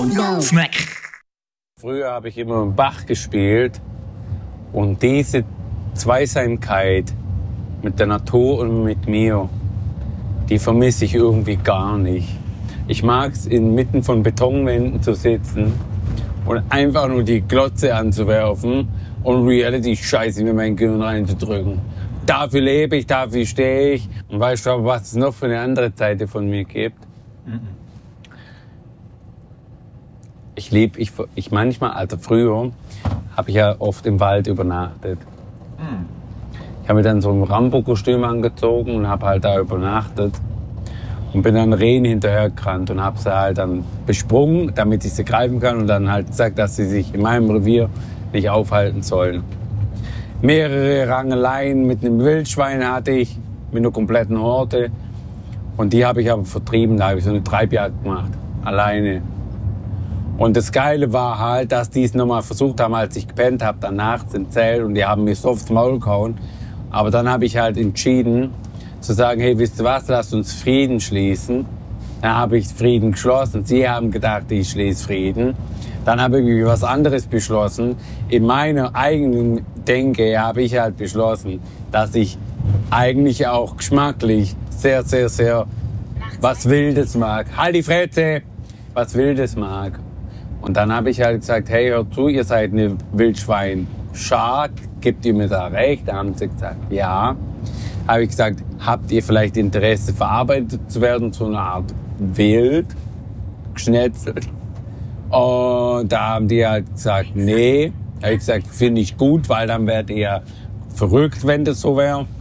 Snack. Früher habe ich immer im Bach gespielt und diese Zweisamkeit mit der Natur und mit mir, die vermisse ich irgendwie gar nicht. Ich mag es, inmitten von Betonwänden zu sitzen und einfach nur die Glotze anzuwerfen und Reality-Scheiße in mein Gehirn reinzudrücken. Dafür lebe ich, dafür stehe ich. Und weißt du, was es noch für eine andere Seite von mir gibt? Ich manchmal, also früher, habe ich ja oft im Wald übernachtet. Ich habe mir dann so ein Rambo-Kostüm angezogen und habe halt da übernachtet. Und bin dann Rehen hinterhergerannt und habe sie halt dann besprungen, damit ich sie greifen kann und dann halt gesagt, dass sie sich in meinem Revier nicht aufhalten sollen. Mehrere Rangeleien mit einem Wildschwein hatte ich, mit einer kompletten Horde. Und die habe ich aber vertrieben, da habe ich so eine Treibjagd gemacht, alleine. Und das Geile war halt, dass die es nochmal versucht haben, als ich gepennt habe, dann nachts im Zelt und die haben mir so aufs Maul gehauen. Aber dann habe ich halt entschieden, zu sagen, hey, wisst ihr was, lasst uns Frieden schließen. Dann habe ich Frieden geschlossen. Sie haben gedacht, ich schließe Frieden. Dann habe ich was anderes beschlossen. In meiner eigenen Denke habe ich halt beschlossen, dass ich eigentlich auch geschmacklich sehr, sehr, sehr was Wildes mag. Halt die Fresse! Was Wildes mag. Und dann habe ich halt gesagt, hey, hört zu, ihr seid eine Wildschwein-Schar, gebt ihr mir da recht? Da haben sie gesagt, ja. Habe ich gesagt, habt ihr vielleicht Interesse, verarbeitet zu werden, zu einer Art Wild, geschnetzelt? Und da haben die halt gesagt, nee. Da habe ich gesagt, finde ich gut, weil dann werdet ihr verrückt, wenn das so wäre.